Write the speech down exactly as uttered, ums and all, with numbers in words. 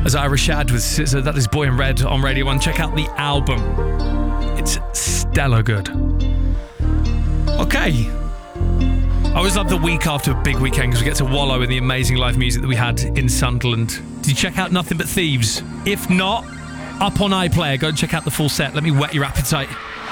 As I Rashad with S Z A, that is Boy in Red on Radio one. Check out the album. It's stellar good. Okay. I always love the week after a big weekend because we get to wallow in the amazing live music that we had in Sunderland. Did you check out Nothing But Thieves? If not, up on iPlayer, go and check out the full set. Let me whet your appetite.